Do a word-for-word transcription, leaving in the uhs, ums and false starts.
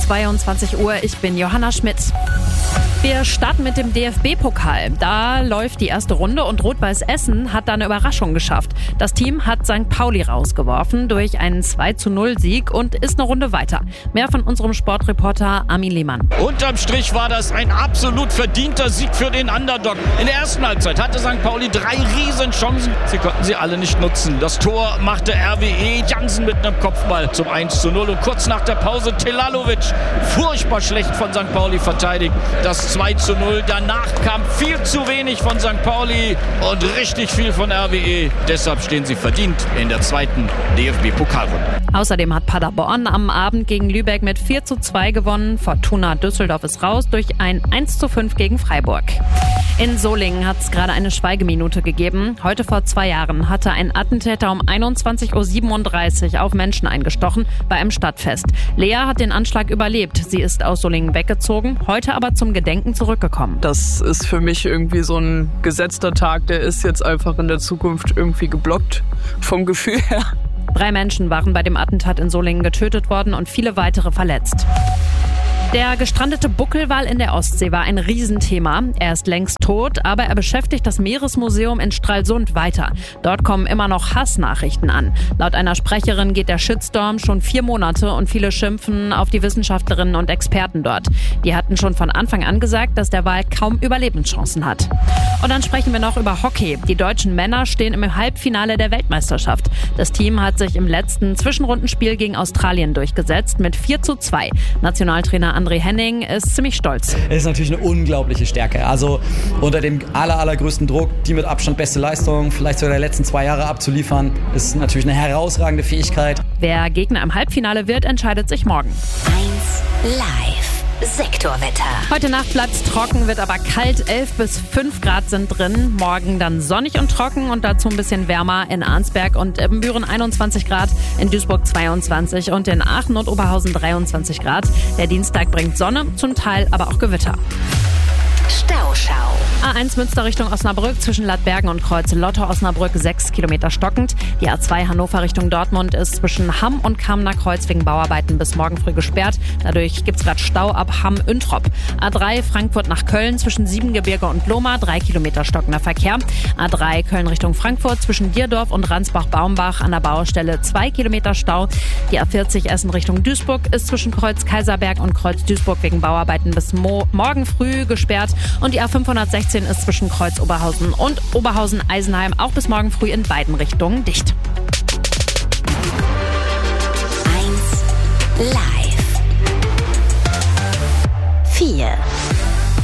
zweiundzwanzig Uhr. Ich bin Johanna Schmidt. Wir starten mit dem D F B-Pokal. Da läuft die erste Runde und Rot-Weiß Essen hat da eine Überraschung geschafft. Das Team hat Sankt Pauli rausgeworfen durch einen zwei zu null Sieg und ist eine Runde weiter. Mehr von unserem Sportreporter Armin Lehmann. Unterm Strich war das ein absolut verdienter Sieg für den Underdog. In der ersten Halbzeit hatte Sankt Pauli drei Riesenchancen. Sie konnten sie alle nicht nutzen. Das Tor machte R W E Jansen mit einem Kopfball zum eins zu null. Und kurz nach der Pause Telalovic, furchtbar schlecht von Sankt Pauli verteidigt. Das zwei zu null. Danach kam viel zu wenig von Sankt Pauli und richtig viel von R W E. Deshalb stehen sie verdient in der zweiten D F B-Pokalrunde. Außerdem hat Paderborn am Abend gegen Lübeck mit vier zu zwei gewonnen. Fortuna Düsseldorf ist raus durch ein eins zu fünf gegen Freiburg. In Solingen hat es gerade eine Schweigeminute gegeben. Heute vor zwei Jahren hatte ein Attentäter um einundzwanzig Uhr siebenunddreißig auf Menschen eingestochen bei einem Stadtfest. Lea hat den Anschlag überlebt. Sie ist aus Solingen weggezogen, heute aber zum Gedenken zurückgekommen. Das ist für mich irgendwie so ein gesetzter Tag, der ist jetzt einfach in der Zukunft irgendwie geblockt vom Gefühl her. Drei Menschen waren bei dem Attentat in Solingen getötet worden und viele weitere verletzt. Der gestrandete Buckelwal in der Ostsee war ein Riesenthema. Er ist längst tot, aber er beschäftigt das Meeresmuseum in Stralsund weiter. Dort kommen immer noch Hassnachrichten an. Laut einer Sprecherin geht der Shitstorm schon vier Monate und viele schimpfen auf die Wissenschaftlerinnen und Experten dort. Die hatten schon von Anfang an gesagt, dass der Wal kaum Überlebenschancen hat. Und dann sprechen wir noch über Hockey. Die deutschen Männer stehen im Halbfinale der Weltmeisterschaft. Das Team hat sich im letzten Zwischenrundenspiel gegen Australien durchgesetzt mit vier zu zwei. Nationaltrainer André Henning ist ziemlich stolz. Es ist natürlich eine unglaubliche Stärke. Also unter dem aller, allergrößten Druck, die mit Abstand beste Leistung, vielleicht sogar der letzten zwei Jahre abzuliefern, ist natürlich eine herausragende Fähigkeit. Wer Gegner im Halbfinale wird, entscheidet sich morgen. eins live. Sektorwetter. Heute Nacht bleibt's trocken, wird aber kalt. elf bis fünf Grad sind drin. Morgen dann sonnig und trocken und dazu ein bisschen wärmer in Arnsberg und Ibbenbüren einundzwanzig Grad, in Duisburg zweiundzwanzig und in Aachen und Oberhausen dreiundzwanzig Grad. Der Dienstag bringt Sonne, zum Teil aber auch Gewitter. Stauschau. A eins Münster Richtung Osnabrück zwischen Ladbergen und Kreuz-Lotto-Osnabrück sechs Kilometer stockend. Die A zwei Hannover Richtung Dortmund ist zwischen Hamm und Kamener Kreuz wegen Bauarbeiten bis morgen früh gesperrt. Dadurch gibt's gerade Stau ab Hamm-Üntrop. A drei Frankfurt nach Köln zwischen Siebengebirge und Lohmar drei Kilometer stockender Verkehr. A drei Köln Richtung Frankfurt zwischen Dierdorf und Ransbach-Baumbach an der Baustelle zwei Kilometer Stau. Die A vierzig Essen Richtung Duisburg ist zwischen Kreuz Kaiserberg und Kreuz Duisburg wegen Bauarbeiten bis mo- morgen früh gesperrt. Und die A fünfhundertsechzehn ist zwischen Kreuz Oberhausen und Oberhausen-Eisenheim auch bis morgen früh in beiden Richtungen dicht. eins live.